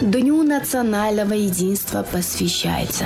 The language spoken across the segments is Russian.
Дню национального единства посвящается.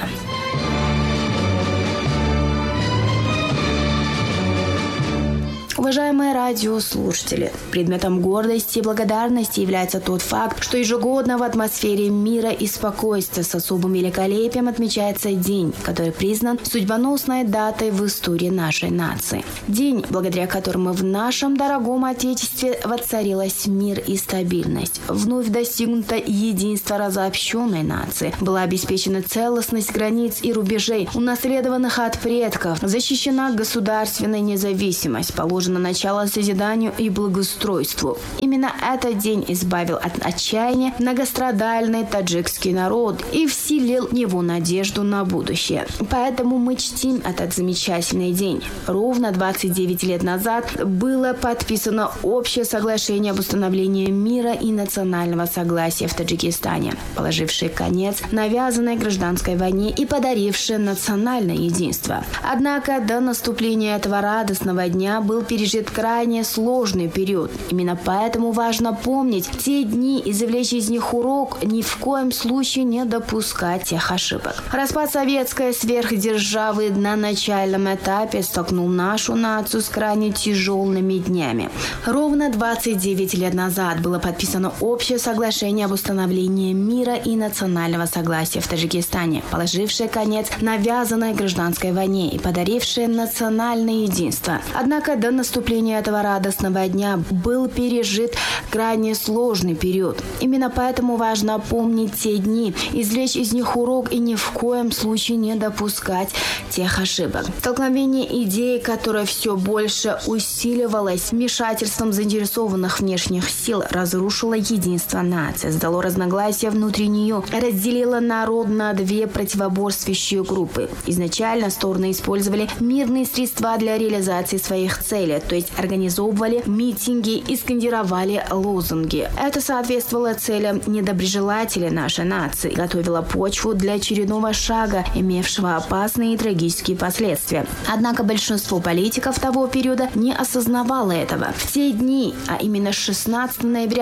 Уважаемые радиослушатели, предметом гордости и благодарности является тот факт, что ежегодно в атмосфере мира и спокойствия с особым великолепием отмечается день, который признан судьбоносной датой в истории нашей нации. День, благодаря которому в нашем дорогом Отечестве воцарилась мир и стабильность. Вновь достигнуто единство разобщенной нации. Была обеспечена целостность границ и рубежей, унаследованных от предков. Защищена государственная независимость, положено начало созиданию и благоустройству. Именно этот день избавил от отчаяния многострадальный таджикский народ и вселил в него надежду на будущее. Поэтому мы чтим этот замечательный день. Ровно 29 лет назад было подписано общее соглашение об установлении мира и национального согласия в Таджикистане, положившее конец навязанной гражданской войне и подарившее национальное единство. Однако до наступления этого радостного дня был пережит крайне сложный период. Именно поэтому важно помнить те дни и извлечь из них урок, ни в коем случае не допускать тех ошибок. Распад советской сверхдержавы на начальном этапе столкнул нашу нацию с крайне тяжелыми днями. Ровно 29 лет назад было подписано общее соглашение об установлении мира и национального согласия в Таджикистане, положившее конец навязанной гражданской войне и подарившее национальное единство. Однако до наступления этого радостного дня был пережит крайне сложный период. Именно поэтому важно помнить те дни, извлечь из них урок и ни в коем случае не допускать тех ошибок. Столкновение идей, которое все больше усиливалось вмешательством заинтересованных внешних сил, разрушило единство нации, создало разногласия внутри нее, разделило народ на две противоборствующие группы. Изначально стороны использовали мирные средства для реализации своих целей, то есть организовывали митинги и скандировали лозунги. Это соответствовало целям недоброжелателей нашей нации, готовило почву для очередного шага, имевшего опасные и трагические последствия. Однако большинство политиков того периода не осознавало этого. В те дни, а именно 16 ноября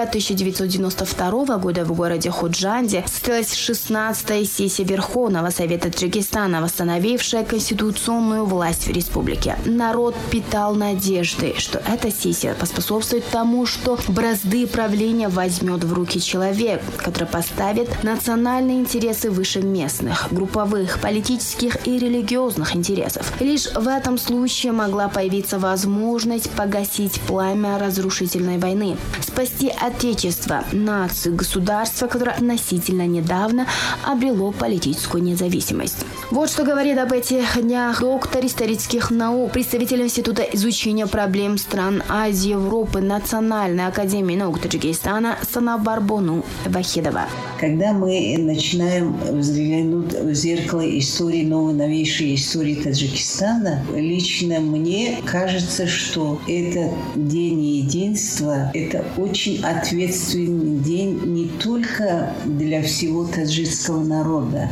1992 года в городе Ходжанде состоялась 16-я сессия Верховного Совета Таджикистана, восстановившая конституционную власть в республике. Народ питал надежды, что эта сессия поспособствует тому, что бразды правления возьмет в руки человек, который поставит национальные интересы выше местных, групповых, политических и религиозных интересов. Лишь в этом случае могла появиться возможность погасить пламя разрушительной войны, спасти отечество, нацию, государство, которое относительно недавно обрело политическую независимость. Вот что говорит об этих днях доктор исторических наук, представитель Института изучения проблем стран Азии, Европы, Национальной академии наук Таджикистана Санабарбону Вахидова. Когда мы начинаем взглянуть в зеркало истории, новейшей истории Таджикистана, лично мне кажется, что этот День единства – это очень ответственный день не только для всего таджикского народа.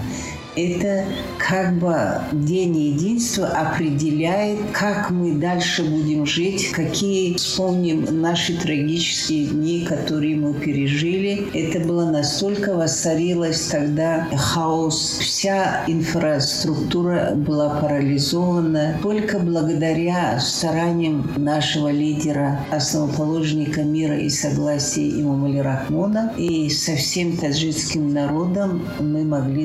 Это как бы День единства определяет, как мы дальше будем жить, какие вспомним наши трагические дни, которые мы пережили. Это было настолько воцарилось тогда хаос, вся инфраструктура была парализована. Только благодаря стараниям нашего лидера, основоположника мира и согласия Имомали Рахмона и со всем таджикским народом мы могли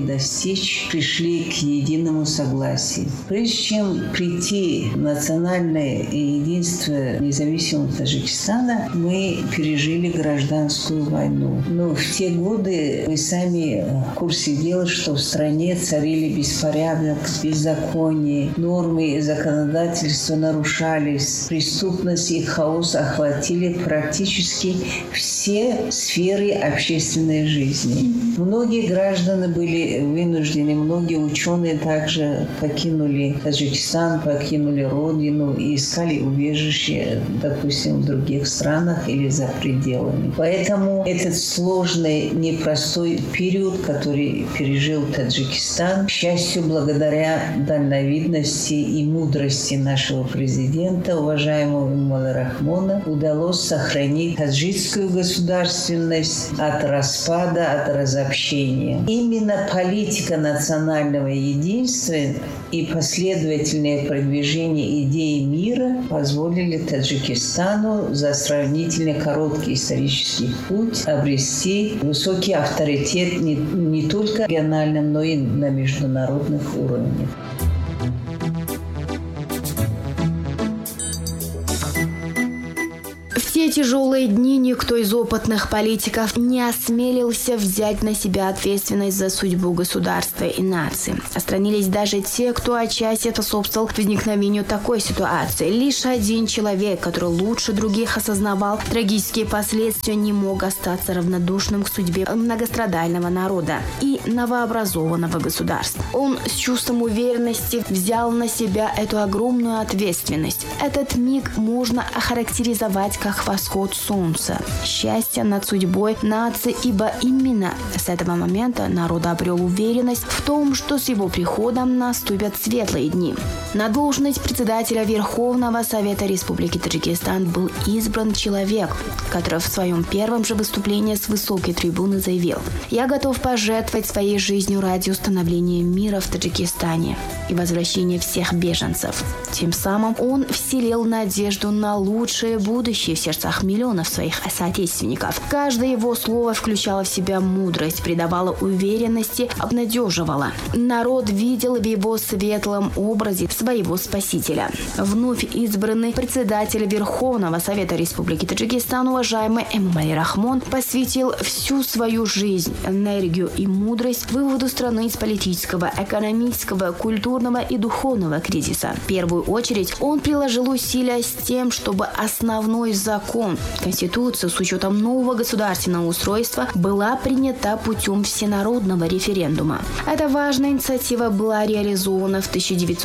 пришли к единому согласию. Прежде чем прийти в национальное единство независимого Таджикистана, мы пережили гражданскую войну. Но в те годы вы сами в курсе дела, что в стране царили беспорядок, беззаконие, нормы законодательства нарушались, преступность и хаос охватили практически все сферы общественной жизни. Многие граждане были вынуждены сожалению, многие ученые также покинули Таджикистан, покинули родину и искали убежище, допустим, в других странах или за пределами. Поэтому этот сложный, непростой период, который пережил Таджикистан, к счастью, благодаря дальновидности и мудрости нашего президента, уважаемого Эмомали Рахмона, удалось сохранить таджикскую государственность от распада, от разобщения. Именно политика национального единства и последовательное продвижение идеи мира позволили Таджикистану за сравнительно короткий исторический путь обрести высокий авторитет не только в региональном, но и на международных уровнях. В те тяжелые дни никто из опытных политиков не осмелился взять на себя ответственность за судьбу государства и нации. Отстранились даже те, кто отчасти способствовал возникновению такой ситуации. Лишь один человек, который лучше других осознавал трагические последствия, не мог остаться равнодушным к судьбе многострадального народа и новообразованного государства. Он с чувством уверенности взял на себя эту огромную ответственность. Этот миг можно охарактеризовать как восход солнца, счастье над судьбой нации, ибо именно с этого момента народ обрел уверенность в том, что с его приходом наступят светлые дни. На должность председателя Верховного Совета Республики Таджикистан был избран человек, который в своем первом же выступлении с высокой трибуны заявил: «Я готов пожертвовать своей жизнью ради установления мира в Таджикистане и возвращения всех беженцев». Тем самым он вселил надежду на лучшее будущее в сердцах миллионов своих соотечественников. Каждое его слово включало в себя мудрость, придавало уверенности, обнадеживало. Народ видел в его светлом образе своего спасителя. Вновь избранный председатель Верховного Совета Республики Таджикистан, уважаемый Эмомали Рахмон, посвятил всю свою жизнь, энергию и мудрость выводу страны из политического, экономического, культурного и духовного кризиса. В первую очередь он приложил усилия с тем, чтобы основной закон, Конституция с учетом нового государственного устройства, была принята путем всенародного референдума. Эта важная инициатива была реализована в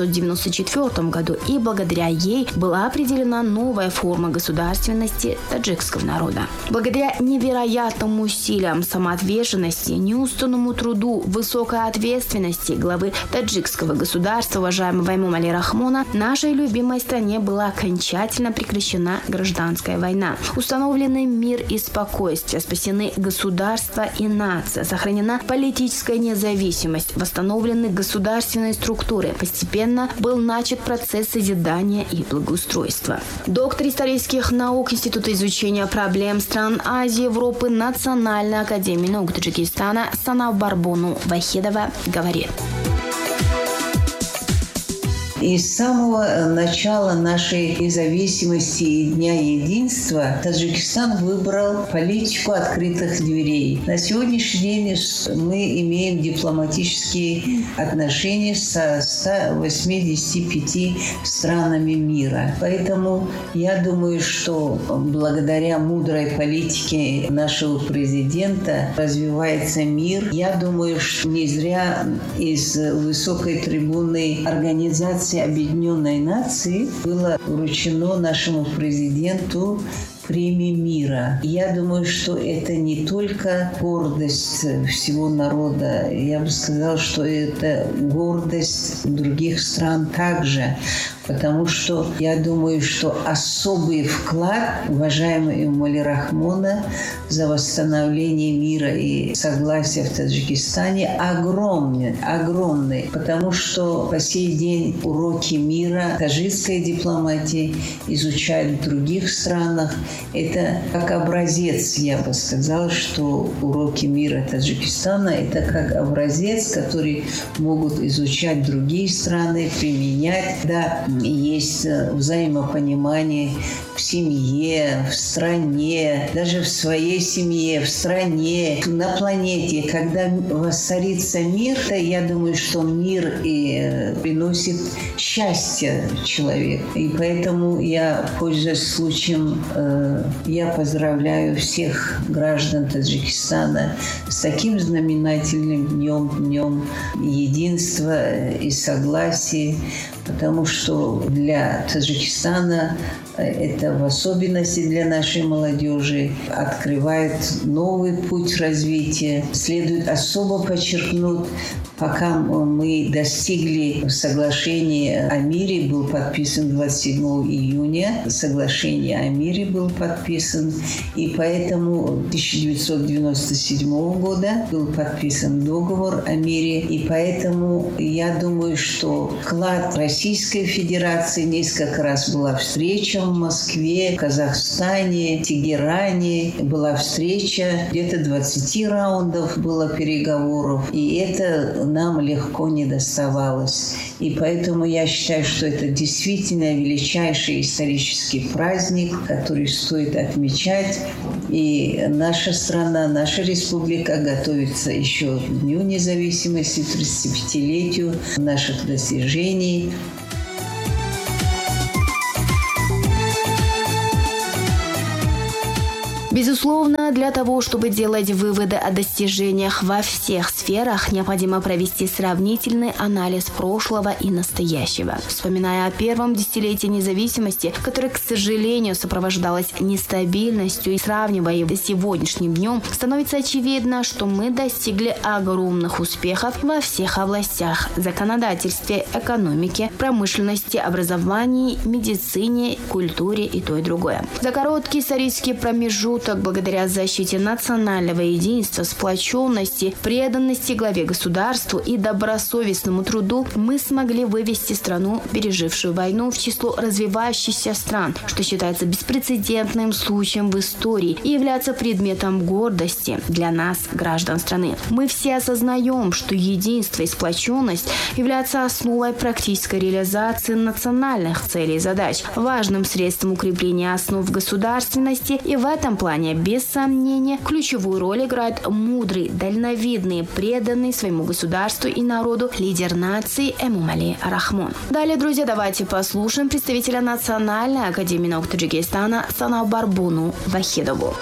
1994 году, и благодаря ей была определена новая форма государственности таджикского народа. Благодаря невероятным усилиям, самоотверженности, неустанному труду, высокой ответственности главы таджикского государства, уважаемого Эмомали Рахмона, нашей любимой стране была окончательно прекращена гражданская война. Установлены мир и спокойствие, спасены государство и нация, сохранена политическая независимость, восстановлены государственные структуры. Постепенно был начат процесс созидания и благоустройства. Доктор исторических наук Института изучения проблем стран Азии, Европы, Национальной академии наук Таджикистана Санав Барбону Вахидова говорит: И с самого начала нашей независимости и Дня единства Таджикистан выбрал политику открытых дверей. На сегодняшний день мы имеем дипломатические отношения со 185 странами мира. Поэтому я думаю, что благодаря мудрой политике нашего президента развивается мир. Я думаю, что не зря из высокой трибуны Организации Объединенной Нации было вручено нашему президенту премии мира. Я думаю, что это не только гордость всего народа. Я бы сказала, что это гордость других стран также. Потому что я думаю, что особый вклад уважаемого Эмомали Рахмона за восстановление мира и согласия в Таджикистане огромный. Потому что по сей день уроки мира таджикской дипломатии изучают в других странах. Это как образец, я бы сказала, что уроки мира Таджикистана – это как образец, который могут изучать другие страны, применять. Да, есть взаимопонимание в семье, в стране, даже в своей семье, в стране, на планете. Когда воцарится мир, то я думаю, что мир и приносит счастье человеку. И поэтому я, пользуясь случаем, я поздравляю всех граждан Таджикистана с таким знаменательным днем единства и согласия, потому что для Таджикистана это в особенности для нашей молодежи открывает новый путь развития. Следует особо подчеркнуть, пока мы достигли соглашения о мире, был подписан 27 июня, соглашение о мире был подписан, и поэтому 1997 года был подписан договор о мире, и поэтому я думаю, что вклад Российской Федерации, несколько раз была встреча в Москве, в Казахстане, в Тегеране, была встреча, где-то 20 раундов было переговоров, и это нам легко не доставалось. И поэтому я считаю, что это действительно величайший исторический праздник, который стоит отмечать. И наша страна, наша республика готовится еще к Дню независимости, 35-летию наших достижений. Безусловно, для того, чтобы делать выводы о достижениях во всех сферах, необходимо провести сравнительный анализ прошлого и настоящего. Вспоминая о первом десятилетии независимости, которое, к сожалению, сопровождалось нестабильностью, и сравнивая его с сегодняшним днем, становится очевидно, что мы достигли огромных успехов во всех областях – законодательстве, экономике, промышленности, образовании, медицине, культуре и то и другое. За короткий исторический промежуток, благодаря защите национального единства, сплоченности, преданности главе государству и добросовестному труду, мы смогли вывести страну, пережившую войну, в число развивающихся стран, что считается беспрецедентным случаем в истории и является предметом гордости для нас, граждан страны. Мы все осознаем, что единство и сплоченность являются основой практической реализации национальных целей и задач, важным средством укрепления основ государственности, и в этом плане, без сомнения, ключевую роль играет мудрый, дальновидный, преданный своему государству и народу лидер нации Эмомали Рахмон. Далее, друзья, давайте послушаем представителя Национальной академии наук Таджикистана Санаубарбуну Вахидову.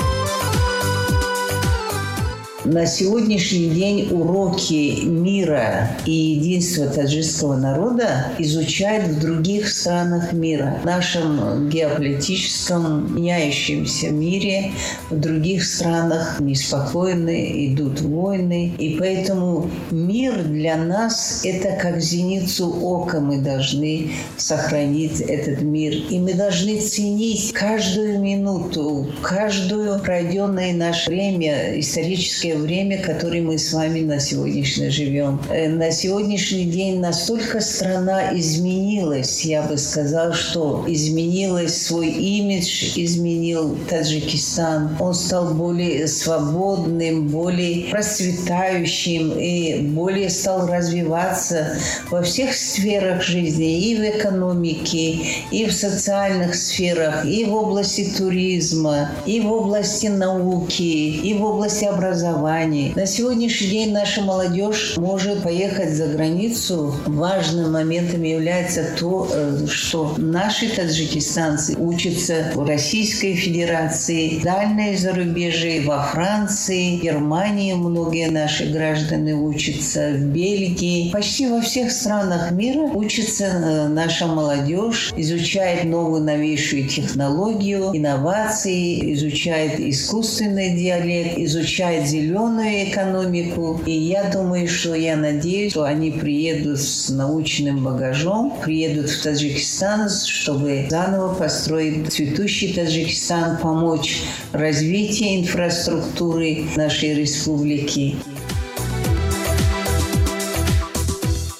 На сегодняшний день уроки мира и единства таджикского народа изучают в других странах мира. В нашем геополитическом меняющемся мире в других странах неспокойны, идут войны. И поэтому мир для нас – это как зеницу ока. Мы должны сохранить этот мир. И мы должны ценить каждую минуту, каждое пройденное наше время, историческое время, в которое мы с вами на сегодняшний живем. На сегодняшний день настолько страна изменилась, я бы сказала, что изменилась свой имидж, изменил Таджикистан. Он стал более свободным, более процветающим и более стал развиваться во всех сферах жизни, и в экономике, и в социальных сферах, и в области туризма, и в области науки, и в области образования. На сегодняшний день наша молодежь может поехать за границу. Важным моментом является то, что наши таджикистанцы учатся в Российской Федерации, дальние зарубежье, во Франции, Германии многие наши граждане учатся, в Бельгии. Почти во всех странах мира учится наша молодежь, изучает новую новейшую технологию, инновации, изучает искусственный диалект, изучает зеленую экономику. И я думаю, что я надеюсь, что они приедут с научным багажом, приедут в Таджикистан, чтобы заново построить цветущий Таджикистан, помочь развитию инфраструктуры нашей республики.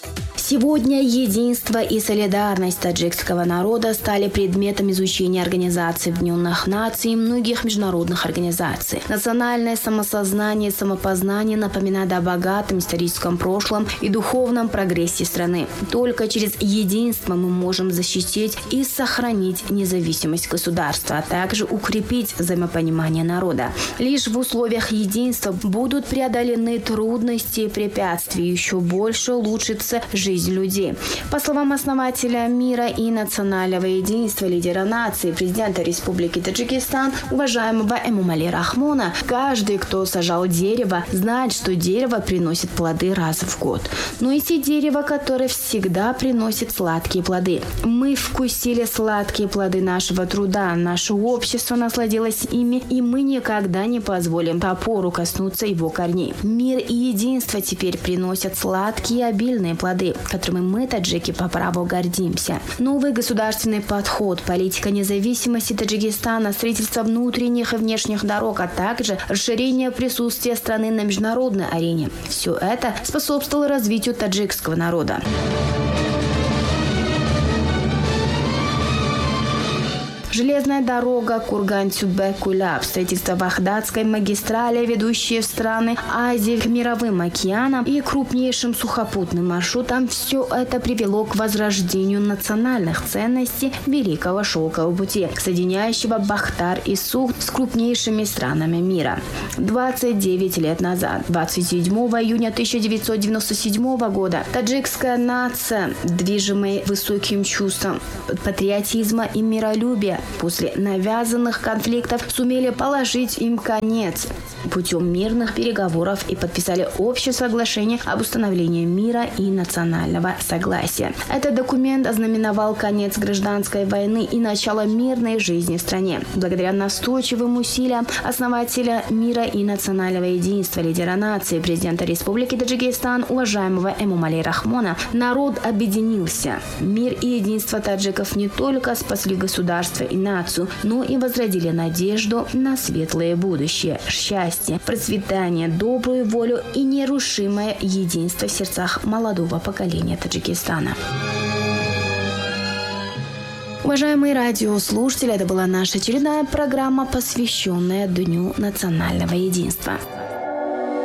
Сегодня единство и солидарность таджикского народа стали предметом изучения Организации Объединенных Наций и многих международных организаций. Национальное самосознание и самопознание напоминает о богатом историческом прошлом и духовном прогрессе страны. Только через единство мы можем защитить и сохранить независимость государства, а также укрепить взаимопонимание народа. Лишь в условиях единства будут преодолены трудности и препятствия, еще больше улучшится жизнь людей. По словам основателя мира и национального единства, лидера нации, президента Республики Таджикистан, уважаемого Эмомали Рахмона, каждый, кто сажал дерево, знает, что дерево приносит плоды раз в год. Но и те дерева, которые всегда приносят сладкие плоды. Мы вкусили сладкие плоды нашего труда, наше общество насладилось ими, и мы никогда не позволим топору коснуться его корней. Мир и единство теперь приносят сладкие и обильные плоды, которыми мы, таджики, по праву гордимся. Новый государственный подход, политика независимости Таджикистана, строительство внутренних и внешних дорог, а также расширение присутствия страны на международной арене. Все это способствовало развитию таджикского народа. Железная дорога Курган-Тюбе-Куляб, строительство Вахдатской магистрали, ведущие в страны Азии к мировым океанам и крупнейшим сухопутным маршрутам – все это привело к возрождению национальных ценностей Великого Шелкового пути, соединяющего Бахтар и Сух с крупнейшими странами мира. 29 лет назад, 27 июня 1997 года, таджикская нация, движимая высоким чувством патриотизма и миролюбия, после навязанных конфликтов сумели положить им конец путем мирных переговоров и подписали общее соглашение об установлении мира и национального согласия. Этот документ ознаменовал конец гражданской войны и начало мирной жизни в стране. Благодаря настойчивым усилиям основателя мира и национального единства, лидера нации, президента Республики Таджикистан, уважаемого Эмомали Рахмона, народ объединился. Мир и единство таджиков не только спасли государство и нацию, но и возродили надежду на светлое будущее, счастье, процветание, добрую волю и нерушимое единство в сердцах молодого поколения Таджикистана. Уважаемые радиослушатели, это была наша очередная программа, посвященная Дню национального единства.